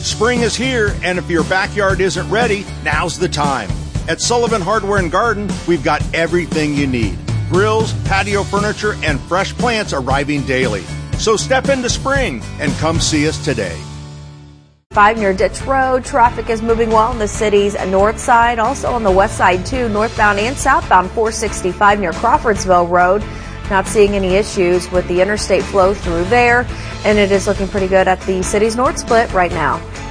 Spring is here, and if your backyard isn't ready, now's the time. At Sullivan Hardware and Garden, we've got everything you need. Grills, patio furniture, and fresh plants arriving daily. So step into spring and come see us today. 5 near Ditch Road. Traffic is moving well on the city's north side, also on the west side too, northbound and southbound 465 near Crawfordsville Road. Not seeing any issues with the interstate flow through there, and it is looking pretty good at the city's north split right now.